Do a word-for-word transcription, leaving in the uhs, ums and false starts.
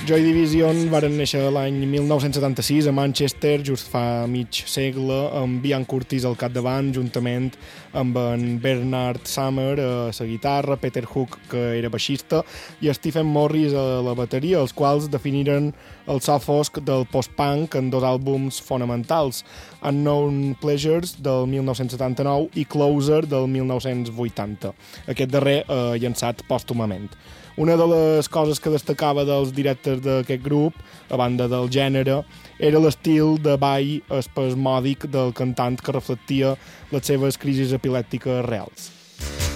Joy Division varen néixer l'any mil nou-cents setanta-sis a Manchester, just fa mig segle, amb Ian Curtis al capdavant, juntament amb en Bernard Sumner a la guitarra, Peter Hook, que era baixista, i Stephen Morris a la bateria, els quals definiren el so fosc del post-punk en dos àlbums fonamentals, Unknown Pleasures del mil nou-cents setanta-nou i Closer del mil nou-cents vuitanta. Aquest darrer eh, llançat pòstumament. Una de les coses que destacava dels directes d'aquest grup, a banda del gènere, era l'estil de ball espasmòdic del cantant que reflectia les seves crisis epilèptiques reals.